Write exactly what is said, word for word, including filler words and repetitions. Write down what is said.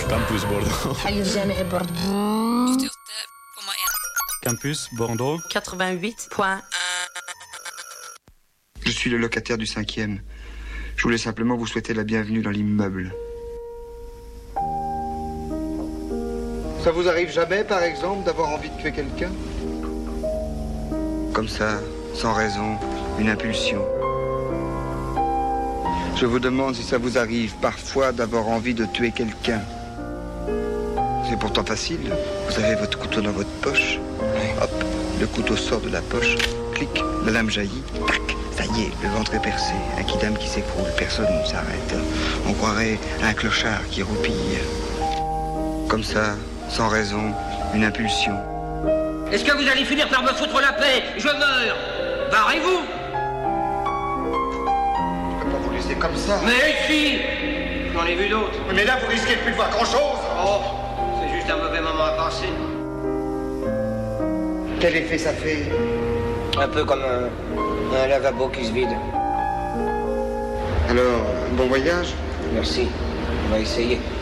Campus Bordeaux. حي الجامعي بوردو. Campus Bordeaux. quatre-vingt-huit point un. Je suis le locataire du cinquième. Je voulais simplement vous souhaiter la bienvenue dans l'immeuble. Ça vous arrive jamais, par exemple, d'avoir envie de tuer quelqu'un? Comme ça, sans raison, une impulsion. Je vous demande si ça vous arrive parfois d'avoir envie de tuer quelqu'un. C'est pourtant facile. Vous avez votre couteau dans votre poche. Hop, le couteau sort de la poche. Clic, la lame jaillit. Tac, ça y est, le ventre est percé. Un kidam qui s'écroule. Personne ne s'arrête. On croirait un clochard qui roupille. Comme ça, sans raison, une impulsion. Est-ce que vous allez finir par me foutre la paix? Je meurs. Barrez-vous. Je peux pas vous laisser comme ça. Mais si. J'en ai vu d'autres. Mais là, vous risquez de plus de voir grand-chose. Oh, c'est juste un mauvais moment à passer. Quel effet ça fait? Un peu comme un, un lavabo qui se vide. Alors, bon voyage. Merci. On va essayer.